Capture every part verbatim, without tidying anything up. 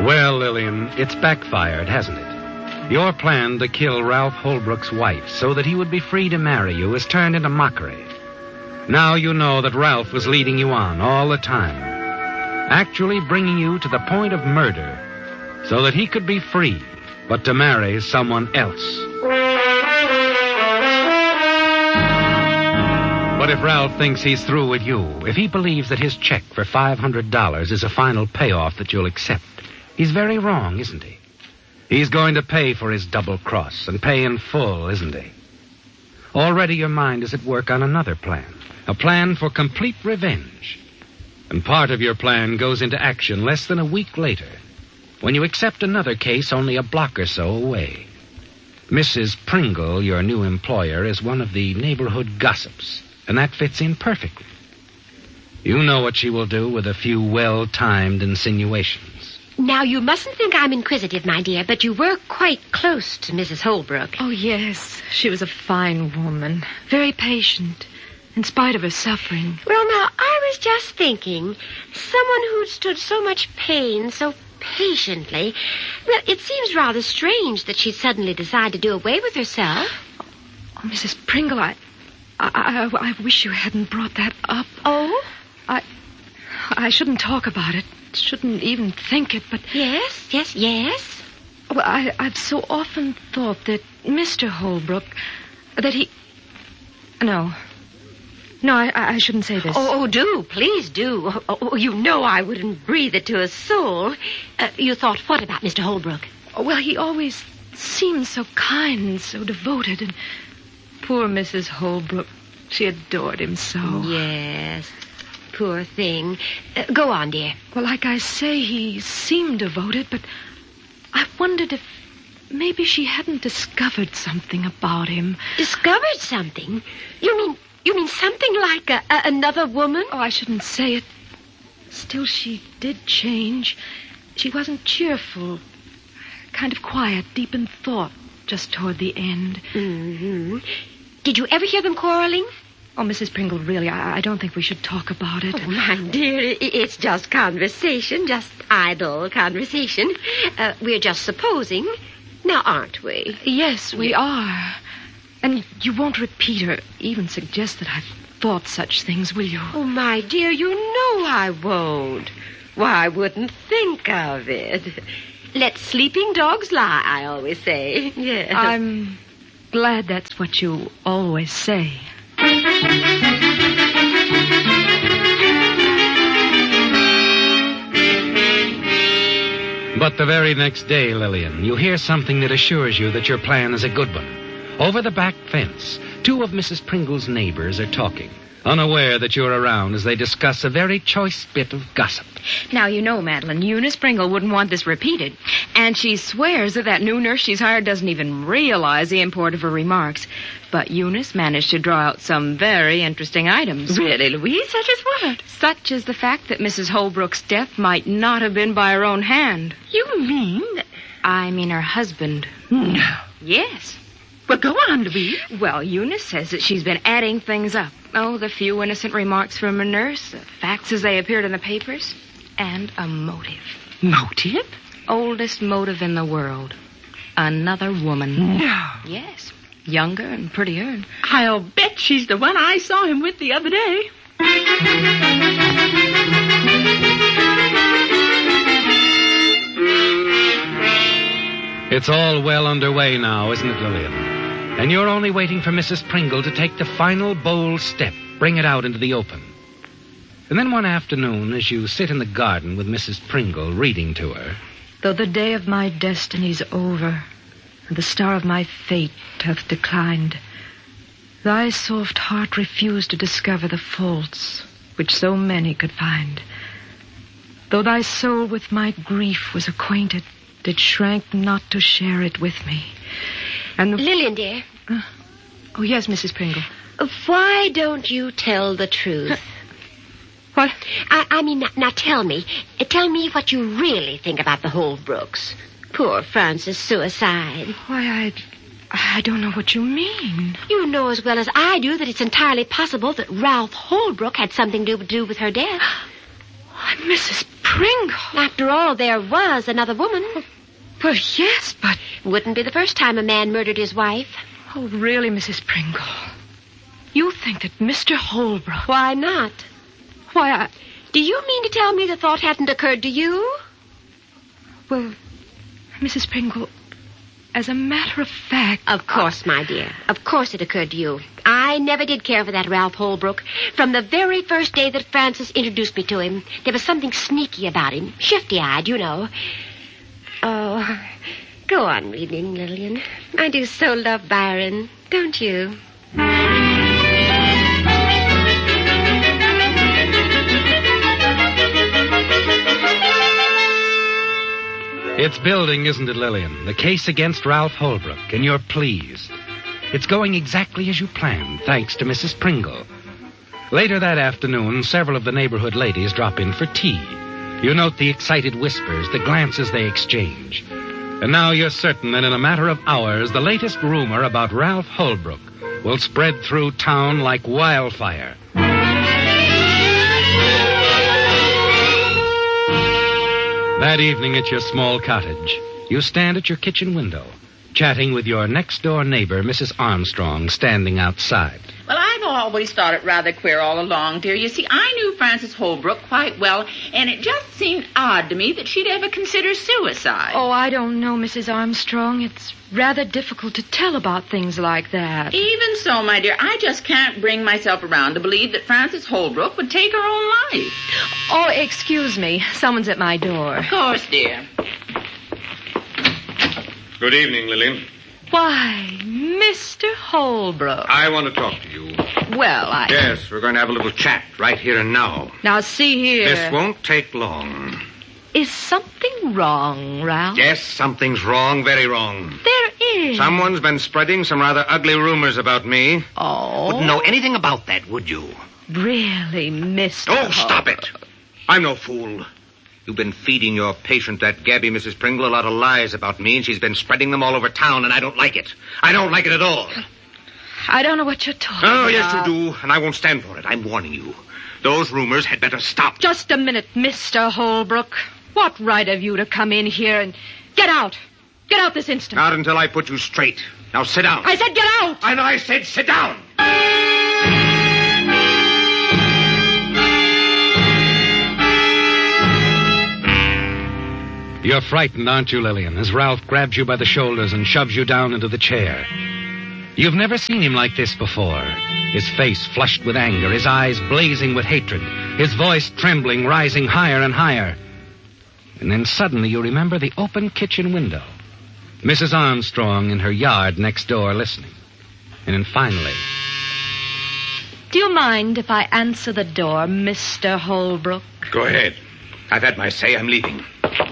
Well, Lillian, it's backfired, hasn't it? Your plan to kill Ralph Holbrook's wife so that he would be free to marry you has turned into mockery. Now you know that Ralph was leading you on all the time, actually bringing you to the point of murder so that he could be free, but to marry someone else. But if Ralph thinks he's through with you, if he believes that his check for five hundred dollars is a final payoff that you'll accept, he's very wrong, isn't he? He's going to pay for his double cross, and pay in full, isn't he? Already your mind is at work on another plan, a plan for complete revenge. And part of your plan goes into action less than a week later, when you accept another case only a block or so away. Missus Pringle, your new employer, is one of the neighborhood gossips, and that fits in perfectly. You know what she will do with a few well-timed insinuations. Now, you mustn't think I'm inquisitive, my dear, but you were quite close to Missus Holbrook. Oh, yes. She was a fine woman. Very patient, in spite of her suffering. Well, now, I was just thinking, someone who'd stood so much pain so patiently, well, it seems rather strange that she'd suddenly decide to do away with herself. Oh, Missus Pringle, I, I, I, I wish you hadn't brought that up. Oh? I, I shouldn't talk about it. Shouldn't even think it, but... Yes, yes, yes. Well, I, I've so often thought that Mister Holbrook, that he... No. No, I, I shouldn't say this. Oh, oh, do, please do. Oh, oh, you know I wouldn't breathe it to a soul. Uh, you thought what about Mister Holbrook? Oh, well, he always seemed so kind and so devoted, and poor Missus Holbrook, she adored him so. Yes. Poor thing. Uh, go on, dear. Well, like I say, he seemed devoted, but I wondered if maybe she hadn't discovered something about him. Discovered something? You mean you mean something like a, a, another woman? Oh, I shouldn't say it. Still, she did change. She wasn't cheerful. Kind of quiet, deep in thought, just toward the end. Mm-hmm. Did you ever hear them quarreling? Oh, Missus Pringle, really, I, I don't think we should talk about it. Oh, my dear, it's just conversation, just idle conversation. Uh, we're just supposing, now aren't we? Yes, we are. And you won't repeat or even suggest that I've thought such things, will you? Oh, my dear, you know I won't. Why, I wouldn't think of it. Let sleeping dogs lie, I always say. Yes. I'm glad that's what you always say. But the very next day, Lillian, you hear something that assures you that your plan is a good one. Over the back fence, two of Missus Pringle's neighbors are talking, unaware that you're around as they discuss a very choice bit of gossip. Now, you know, Madeline, Eunice Pringle wouldn't want this repeated. And she swears that that new nurse she's hired doesn't even realize the import of her remarks. But Eunice managed to draw out some very interesting items. Really, Louise? Such as what? Such as the fact that Missus Holbrook's death might not have been by her own hand. You mean? I mean her husband. No. Yes. Well, go on, Louise. Well, Eunice says that she's been adding things up. Oh, the few innocent remarks from a nurse, the facts as they appeared in the papers, and a motive. Motive? Oldest motive in the world. Another woman. No. Yes. Younger and prettier. And... I'll bet she's the one I saw him with the other day. It's all well underway now, isn't it, Lillian? And you're only waiting for Missus Pringle to take the final bold step, bring it out into the open. And then one afternoon, as you sit in the garden with Missus Pringle reading to her... Though the day of my destiny's over, and the star of my fate hath declined, thy soft heart refused to discover the faults which so many could find. Though thy soul with my grief was acquainted, it shrank not to share it with me. And the... Lillian, dear. Uh, oh, yes, Missus Pringle. Why don't you tell the truth? What? I, I mean, now, now tell me. Tell me what you really think about the Holbrooks. Poor Francis' suicide. Why, I... I don't know what you mean. You know as well as I do that it's entirely possible that Ralph Holbrook had something to do with her death. Why, Missus Pringle. After all, there was another woman. Well, yes, but... Wouldn't be the first time a man murdered his wife. Oh, really, Missus Pringle? You think that Mister Holbrook... Why not? Why, I... Do you mean to tell me the thought hadn't occurred to you? Well, Missus Pringle, as a matter of fact... Of course, my dear. Of course it occurred to you. I never did care for that Ralph Holbrook. From the very first day that Francis introduced me to him, there was something sneaky about him. Shifty-eyed, you know. Oh, go on reading, Lillian. I do so love Byron, don't you? It's building, isn't it, Lillian? The case against Ralph Holbrook, and you're pleased. It's going exactly as you planned, thanks to Missus Pringle. Later that afternoon, several of the neighborhood ladies drop in for tea. You note the excited whispers, the glances they exchange. And now you're certain that in a matter of hours, the latest rumor about Ralph Holbrook will spread through town like wildfire. That evening at your small cottage, you stand at your kitchen window, chatting with your next-door neighbor, Missus Armstrong, standing outside. Well, I've always thought it rather queer all along, dear. You see, I knew Frances Holbrook quite well, and it just seemed odd to me that she'd ever consider suicide. Oh, I don't know, Missus Armstrong. It's rather difficult to tell about things like that. Even so, my dear, I just can't bring myself around to believe that Frances Holbrook would take her own life. Oh, excuse me. Someone's at my door. Of course, dear. Good evening, Lillian. Why, Mister Holbrook. I want to talk to you. Well, I... Yes, we're going to have a little chat right here and now. Now, see here. This won't take long. Is something wrong, Ralph? Yes, something's wrong, very wrong. There is. Someone's been spreading some rather ugly rumors about me. Oh. Wouldn't know anything about that, would you? Really, Mister Oh, Holbrook. stop it. I'm no fool. You've been feeding your patient, that Gabby, Missus Pringle, a lot of lies about me, and she's been spreading them all over town, and I don't like it. I don't like it at all. I don't know what you're talking Oh, about. yes, you do, and I won't stand for it. I'm warning you. Those rumors had better stop. Just a minute, Mister Holbrook. What right have you to come in here and... Get out. Get out this instant. Not until I put you straight. Now sit down. I said get out. And I said sit down. You're frightened, aren't you, Lillian, as Ralph grabs you by the shoulders and shoves you down into the chair. You've never seen him like this before. His face flushed with anger, his eyes blazing with hatred, his voice trembling, rising higher and higher. And then suddenly you remember the open kitchen window, Missus Armstrong in her yard next door listening. And then finally... Do you mind if I answer the door, Mister Holbrook? Go ahead. I've had my say. I'm leaving.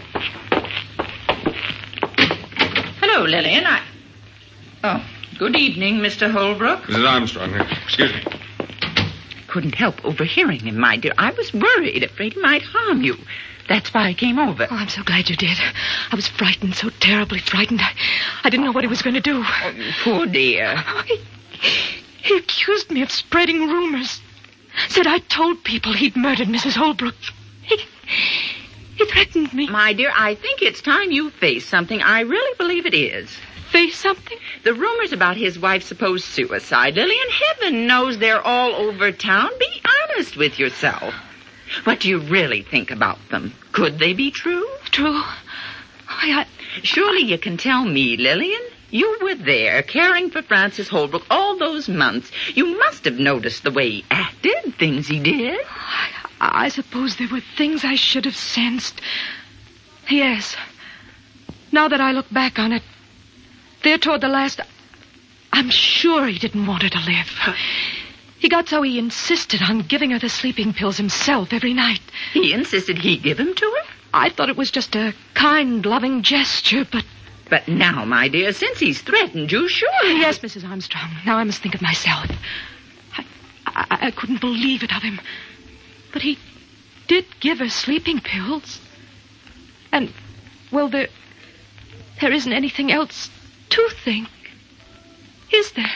Hello, Lillian. I... Oh, good evening, Mister Holbrook. Missus Armstrong, excuse me. Couldn't help overhearing him, my dear. I was worried, afraid he might harm you. That's why I came over. Oh, I'm so glad you did. I was frightened, so terribly frightened. I, I didn't know what he was going to do. Oh, poor dear. Oh, he, he accused me of spreading rumors. Said I told people he'd murdered Missus Holbrook. He, he threatened me. My dear, I think it's time you face something. I really believe it is. Face something? The rumors about his wife's supposed suicide, Lillian, heaven knows they're all over town. Be honest with yourself. What do you really think about them? Could they be true? True. I, I... Surely you can tell me, Lillian. You were there, caring for Frances Holbrook all those months. You must have noticed the way he acted, things he did. I, I suppose there were things I should have sensed. Yes. Now that I look back on it, there toward the last... I'm sure he didn't want her to live. He got so he insisted on giving her the sleeping pills himself every night. He insisted he give them to her? I thought it was just a kind, loving gesture, but... But now, my dear, since he's threatened you, surely... Yes, Missus Armstrong. Now I must think of myself. I, I, I couldn't believe it of him. But he did give her sleeping pills. And, well, there... There isn't anything else to think. Is there?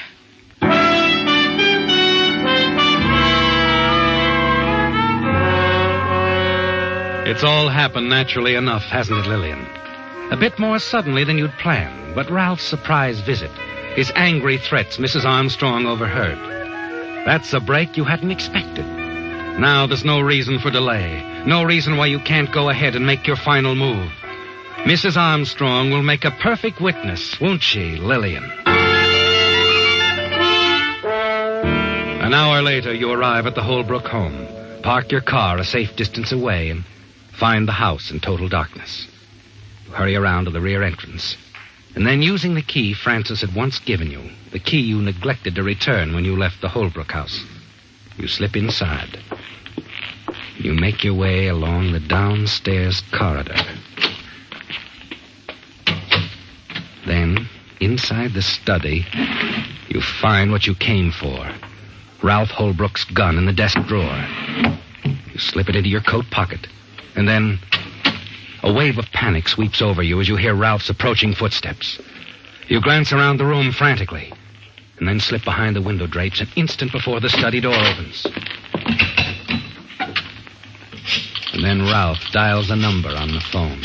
It's all happened naturally enough, hasn't it, Lillian? A bit more suddenly than you'd planned, but Ralph's surprise visit, his angry threats Missus Armstrong overheard. That's a break you hadn't expected. Now there's no reason for delay, no reason why you can't go ahead and make your final move. Missus Armstrong will make a perfect witness, won't she, Lillian? An hour later, you arrive at the Holbrook home, park your car a safe distance away, and find the house in total darkness. You hurry around to the rear entrance, and then using the key Francis had once given you, the key you neglected to return when you left the Holbrook house, you slip inside. You make your way along the downstairs corridor. Then, inside the study, you find what you came for. Ralph Holbrook's gun in the desk drawer. You slip it into your coat pocket. And then, a wave of panic sweeps over you as you hear Ralph's approaching footsteps. You glance around the room frantically, and then slip behind the window drapes an instant before the study door opens. And then Ralph dials a number on the phone.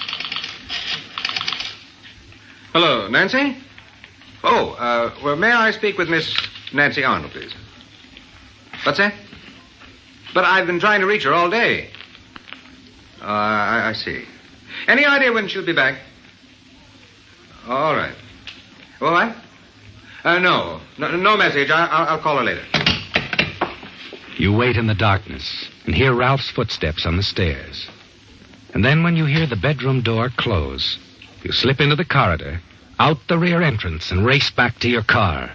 Hello, Nancy? Oh, uh, well, may I speak with Miss Nancy Arnold, please? What's that? But I've been trying to reach her all day. Uh, I, I see. Any idea when she'll be back? All right. Well, what? Uh, no. no. No message. I, I'll, I'll call her later. You wait in the darkness and hear Ralph's footsteps on the stairs. And then when you hear the bedroom door close, you slip into the corridor, out the rear entrance, and race back to your car.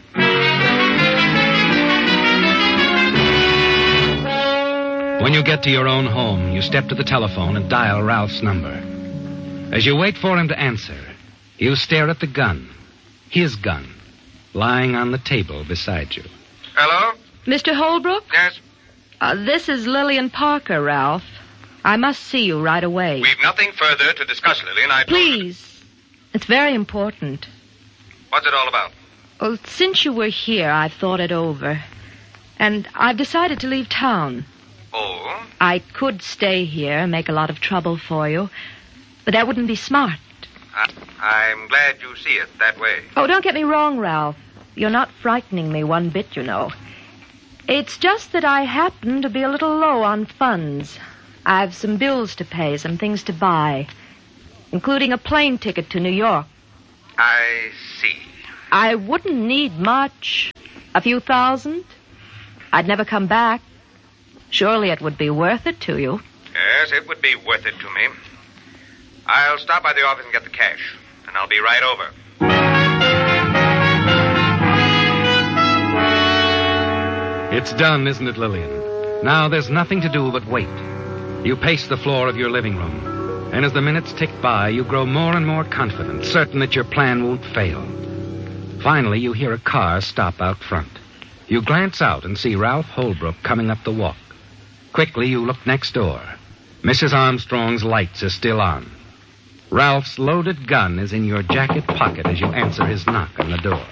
When you get to your own home, you step to the telephone and dial Ralph's number. As you wait for him to answer, you stare at the gun, his gun, lying on the table beside you. Hello? Mister Holbrook? Yes? Uh, this is Lillian Parker, Ralph. I must see you right away. We've nothing further to discuss, Lillian. I... Please. It's very important. What's it all about? Well, since you were here, I've thought it over. And I've decided to leave town. Oh? I could stay here and make a lot of trouble for you, but that wouldn't be smart. I, I'm glad you see it that way. Oh, don't get me wrong, Ralph. You're not frightening me one bit, you know. It's just that I happen to be a little low on funds. I've some bills to pay, some things to buy, including a plane ticket to New York. I see. I wouldn't need much. A few thousand. I'd never come back. Surely it would be worth it to you. Yes, it would be worth it to me. I'll stop by the office and get the cash, and I'll be right over. It's done, isn't it, Lillian? Now there's nothing to do but wait. You pace the floor of your living room, and as the minutes tick by, you grow more and more confident, certain that your plan won't fail. Finally, you hear a car stop out front. You glance out and see Ralph Holbrook coming up the walk. Quickly, you look next door. Missus Armstrong's lights are still on. Ralph's loaded gun is in your jacket pocket as you answer his knock on the door.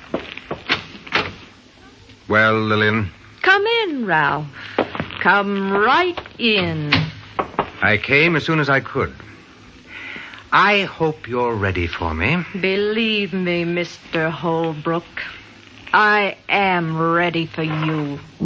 Well, Lillian? Come in, Ralph. Come right in. I came as soon as I could. I hope you're ready for me. Believe me, Mister Holbrook, I am ready for you.